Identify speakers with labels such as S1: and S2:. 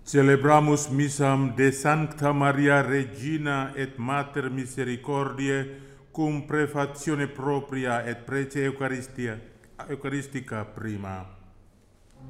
S1: Celebramus missam de Sancta Maria Regina et Mater Misericordiae cum prefatione propria et prece Eucharistica prima.